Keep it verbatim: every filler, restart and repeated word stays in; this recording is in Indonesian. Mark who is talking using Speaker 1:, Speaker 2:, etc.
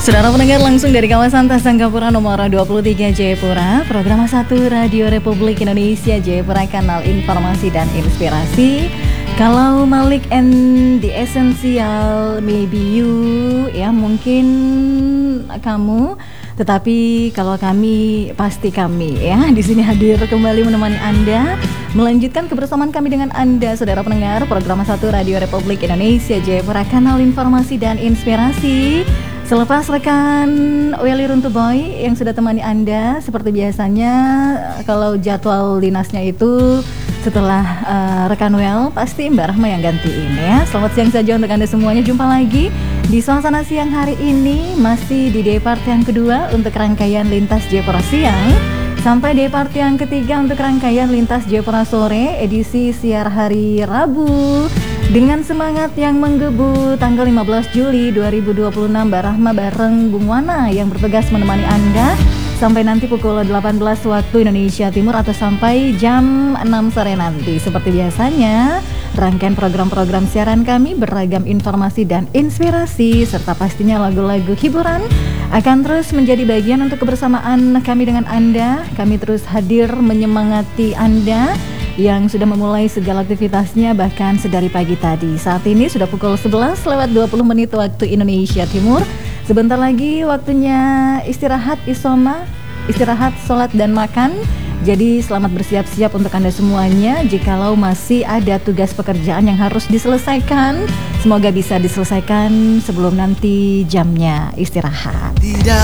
Speaker 1: Saudara pendengar langsung dari kawasan Tasangkapura nomor dua puluh tiga Jayapura, program satu Radio Republik Indonesia Jayapura, kanal informasi dan inspirasi. Kalau Malik and the Essential, maybe you, ya mungkin kamu, tetapi kalau kami pasti kami, ya di sini hadir kembali menemani Anda, melanjutkan kebersamaan kami dengan Anda, saudara pendengar, program satu Radio Republik Indonesia Jayapura, kanal informasi dan inspirasi. Selepas rekan Welly Runtuboy yang sudah temani Anda, seperti biasanya kalau jadwal dinasnya itu setelah uh, rekan Wel, pasti Mbak Rahma yang gantiin ya. Selamat siang saja untuk Anda semuanya, jumpa lagi di suasana siang hari ini, masih di day part yang kedua untuk rangkaian Lintas Jayapura Siang, sampai day part yang ketiga untuk rangkaian Lintas Jayapura Sore, edisi siar hari Rabu. Dengan semangat yang menggebu, tanggal lima belas Juli dua ribu dua puluh enam, Mbak Rahma bareng Bung Wana yang bertugas menemani Anda sampai nanti pukul delapan belas waktu Indonesia Timur atau sampai jam enam sore nanti. Seperti biasanya, rangkaian program-program siaran kami beragam informasi dan inspirasi serta pastinya lagu-lagu hiburan akan terus menjadi bagian untuk kebersamaan kami dengan Anda. Kami terus hadir menyemangati Anda yang sudah memulai segala aktivitasnya bahkan sedari pagi tadi. Saat ini sudah pukul sebelas lewat dua puluh menit waktu Indonesia Timur. Sebentar lagi waktunya istirahat isoma, istirahat, sholat dan makan. Jadi selamat bersiap-siap untuk Anda semuanya. Jikalau masih ada tugas pekerjaan yang harus diselesaikan, semoga bisa diselesaikan sebelum nanti jamnya istirahat.
Speaker 2: Tidak